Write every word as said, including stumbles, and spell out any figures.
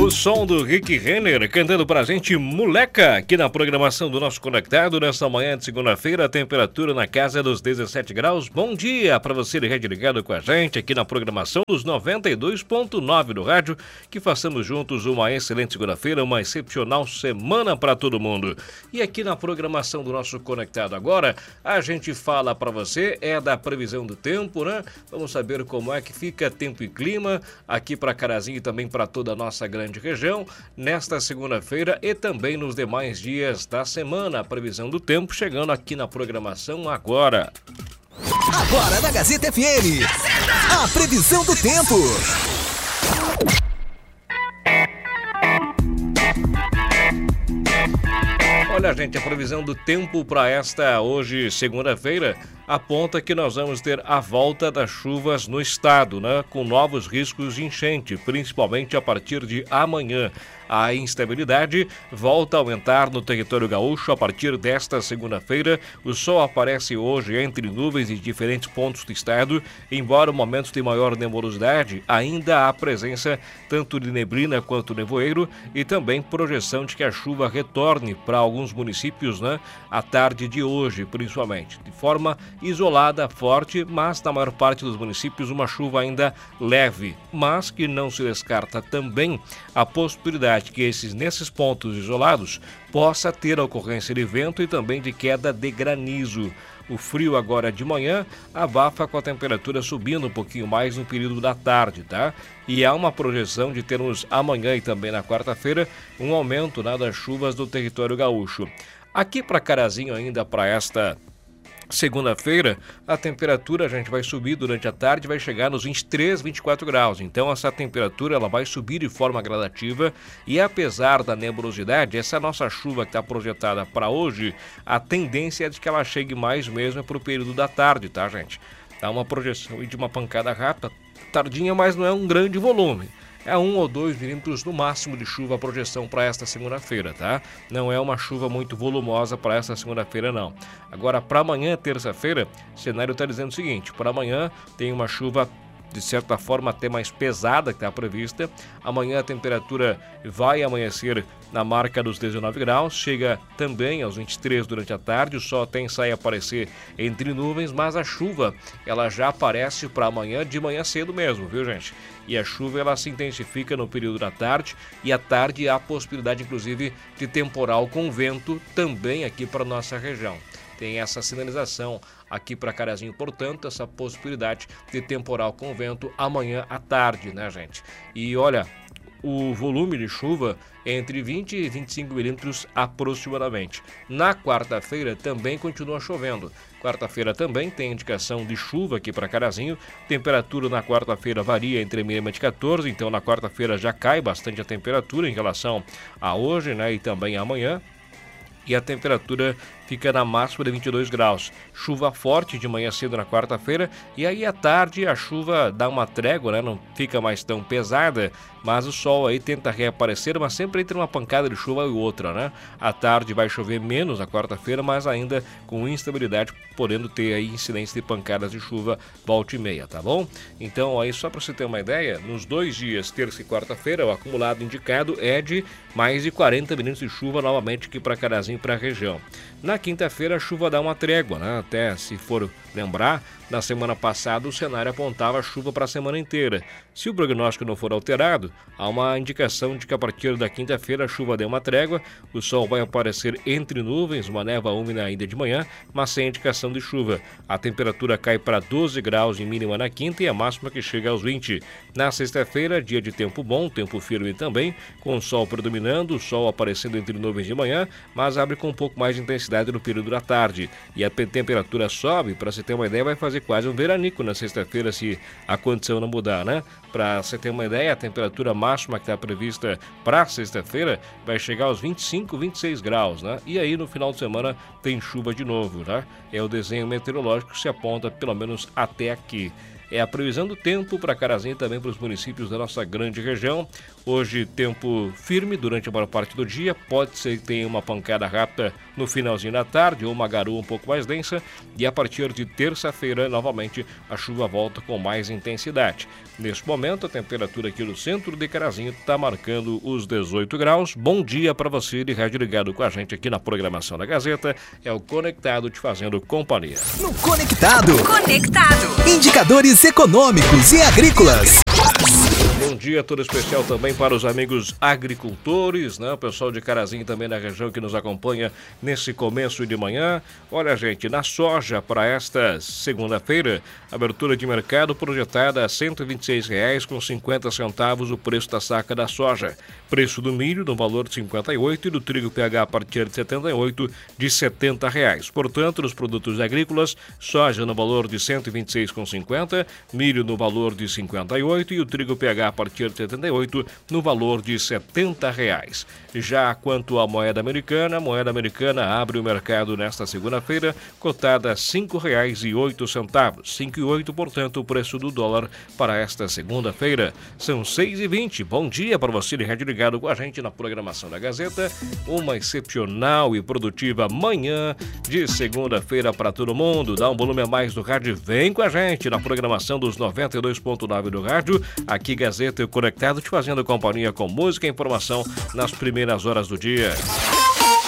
O som do Rick Renner cantando pra gente Moleca, aqui na programação do nosso Conectado, nessa manhã de segunda-feira, a temperatura na casa dos dezessete graus. Bom dia para você de rede ligado com a gente aqui na programação dos noventa e dois ponto nove do rádio, que façamos juntos uma excelente segunda-feira, uma excepcional semana para todo mundo. E aqui na programação do nosso Conectado agora, a gente fala para você, é da previsão do tempo, né? Vamos saber como é que fica tempo e clima aqui para Carazinho e também para toda a nossa grande região, nesta segunda-feira e também nos demais dias da semana. A previsão do tempo chegando aqui na programação agora. Agora na Gazeta F M, a previsão do tempo. Olha, gente, a previsão do tempo para esta hoje, segunda-feira, aponta que nós vamos ter a volta das chuvas no estado, né? Com novos riscos de enchente, principalmente a partir de amanhã. A instabilidade volta a aumentar no território gaúcho a partir desta segunda-feira. O sol aparece hoje entre nuvens em diferentes pontos do estado. Embora momentos de maior nebulosidade, ainda há presença tanto de neblina quanto nevoeiro e também projeção de que a chuva retorne para alguns municípios, né? À tarde de hoje, principalmente. De forma isolada, forte, mas na maior parte dos municípios uma chuva ainda leve. Mas que não se descarta também a possibilidade que esses, nesses pontos isolados possa ter a ocorrência de vento e também de queda de granizo. O frio agora de manhã abafa com a temperatura subindo um pouquinho mais no período da tarde, tá? E há uma projeção de termos amanhã e também na quarta-feira um aumento, né, das chuvas do território gaúcho. Aqui para Carazinho ainda para esta segunda-feira, a temperatura a gente vai subir durante a tarde, vai chegar nos vinte e três, vinte e quatro graus. Então essa temperatura ela vai subir de forma gradativa e apesar da nebulosidade, essa nossa chuva que está projetada para hoje, a tendência é de que ela chegue mais mesmo para o período da tarde, tá, gente? Dá uma projeção de uma pancada rápida, tardinha, mas não é um grande volume. É um ou dois milímetros no máximo de chuva a projeção para esta segunda-feira, tá? Não é uma chuva muito volumosa para esta segunda-feira, não. Agora, para amanhã, terça-feira, o cenário está dizendo o seguinte: para amanhã tem uma chuva de certa forma até mais pesada que está prevista. Amanhã a temperatura vai amanhecer na marca dos dezenove graus, chega também aos vinte e três durante a tarde, o sol tem sai a aparecer entre nuvens, mas a chuva ela já aparece para amanhã de manhã cedo mesmo, viu, gente? E a chuva ela se intensifica no período da tarde e à tarde há a possibilidade inclusive de temporal com vento também aqui para nossa região. Tem essa sinalização aqui para Carazinho, portanto, essa possibilidade de temporal com vento amanhã à tarde, né, gente? E olha, o volume de chuva é entre vinte e vinte e cinco milímetros aproximadamente. Na quarta-feira também continua chovendo. Quarta-feira também tem indicação de chuva aqui para Carazinho. Temperatura na quarta-feira varia entre a mínima de quatorze, então na quarta-feira já cai bastante a temperatura em relação a hoje, né, e também amanhã. E a temperatura fica na máxima de vinte e dois graus. Chuva forte de manhã cedo na quarta-feira e aí à tarde a chuva dá uma trégua, né? Não fica mais tão pesada, mas o sol aí tenta reaparecer, mas sempre entre uma pancada de chuva e outra, né? À tarde vai chover menos na quarta-feira, mas ainda com instabilidade, podendo ter aí incidência de pancadas de chuva volta e meia, tá bom? Então aí só para você ter uma ideia, nos dois dias, terça e quarta-feira, o acumulado indicado é de mais de quarenta milímetros de chuva novamente aqui para Carazinho e para a região. Na quinta-feira a chuva dá uma trégua, né? Até se for lembrar, na semana passada o cenário apontava chuva para a semana inteira. Se o prognóstico não for alterado, há uma indicação de que a partir da quinta-feira a chuva dê uma trégua, o sol vai aparecer entre nuvens, uma névoa úmida ainda de manhã, mas sem indicação de chuva. A temperatura cai para doze graus em mínima na quinta e a máxima que chega aos vinte. Na sexta-feira, dia de tempo bom, tempo firme também, com o sol predominando, o sol aparecendo entre nuvens de manhã, mas abre com um pouco mais de intensidade no período da tarde. E a temperatura sobe, para você ter uma ideia, vai fazer quase um veranico na sexta-feira se a condição não mudar, né? Para você ter uma ideia, a temperatura máxima que está prevista para sexta-feira vai chegar aos vinte e cinco, vinte e seis graus, né? E aí no final de semana tem chuva de novo, né? É o desenho meteorológico que se aponta pelo menos até aqui. é a previsão do tempo para Carazinho e também para os municípios da nossa grande região. Hoje, tempo firme durante a maior parte do dia, pode ser que tenha uma pancada rápida no finalzinho da tarde ou uma garoa um pouco mais densa, e a partir de terça-feira, novamente, a chuva volta com mais intensidade. Neste momento, a temperatura aqui no centro de Carazinho está marcando os dezoito graus. Bom dia para você de rádio ligado com a gente aqui na programação da Gazeta. É o Conectado te fazendo companhia. No Conectado. Conectado. Indicadores econômicos e agrícolas. Bom dia todo especial também para os amigos agricultores, né? O pessoal de Carazinho também na região que nos acompanha nesse começo de manhã. Olha, gente, na soja para esta segunda-feira, abertura de mercado projetada a cento e vinte e seis reais com cinquenta centavos o preço da saca da soja. Preço do milho no valor de cinquenta e oito e do trigo P H a partir de setenta e oito de setenta reais. Portanto, nos produtos agrícolas, soja no valor de cento e vinte e seis com cinquenta, milho no valor de cinquenta e oito e o trigo P H a partir de setenta e oito no valor de setenta reais. Já quanto à moeda americana, a moeda americana abre o mercado nesta segunda-feira, cotada a cinco reais e oito centavos. cinco e oito, portanto, o preço do dólar para esta segunda-feira. São seis e vinte. Bom dia para você de rádio ligado com a gente na programação da Gazeta. Uma excepcional e produtiva manhã de segunda-feira para todo mundo. Dá um volume a mais do rádio, vem com a gente na programação dos noventa e dois ponto nove do rádio. Aqui Gazeta e Conectado te fazendo companhia com música e informação nas primeiras horas do dia.